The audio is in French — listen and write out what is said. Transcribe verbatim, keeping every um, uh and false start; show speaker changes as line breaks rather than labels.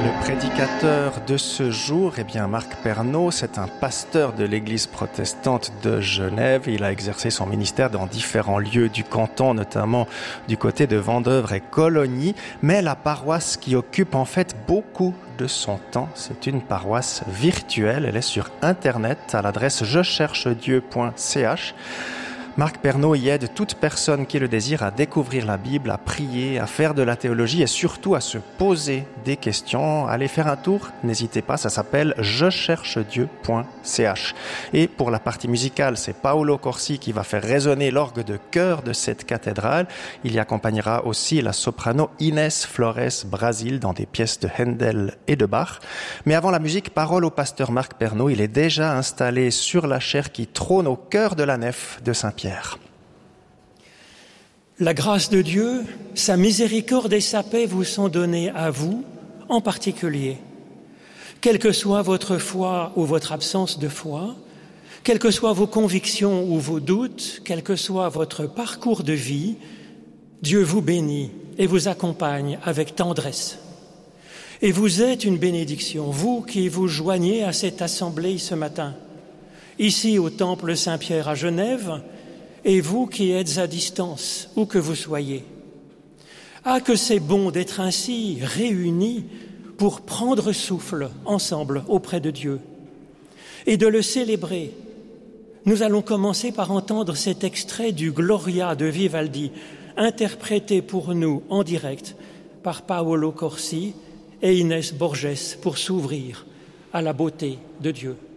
Le prédicateur de ce jour, eh bien Marc Pernaut, c'est un pasteur de l'église protestante de Genève. Il a exercé son ministère dans différents lieux du canton, notamment du côté de Vendeuvre et Cologny. Mais la paroisse qui occupe en fait beaucoup de son temps, c'est une paroisse virtuelle. Elle est sur Internet à l'adresse je cherche dieu point c h. Marc Pernaut y aide toute personne qui le désire à découvrir la Bible, à prier, à faire de la théologie et surtout à se poser des questions. Allez faire un tour, n'hésitez pas, ça s'appelle je cherche dieu point c h. Et pour la partie musicale, c'est Paolo Corsi qui va faire résonner l'orgue de chœur de cette cathédrale. Il y accompagnera aussi la soprano Inès Flores Brasil dans des pièces de Handel et de Bach. Mais avant la musique, parole au pasteur Marc Pernaut. Il est déjà installé sur la chaire qui trône au cœur de la nef de Saint-Pierre.
La grâce de Dieu, sa miséricorde et sa paix vous sont données à vous, en particulier. Quelle que soit votre foi ou votre absence de foi, quelles que soient vos convictions ou vos doutes, quel que soit votre parcours de vie, Dieu vous bénit et vous accompagne avec tendresse. Et vous êtes une bénédiction, vous qui vous joignez à cette assemblée ce matin, ici au Temple Saint-Pierre à Genève, et vous qui êtes à distance, où que vous soyez. Ah, que c'est bon d'être ainsi réunis pour prendre souffle ensemble auprès de Dieu et de le célébrer. Nous allons commencer par entendre cet extrait du Gloria de Vivaldi, interprété pour nous en direct par Paolo Corsi et Inès Borges pour s'ouvrir à la beauté de Dieu.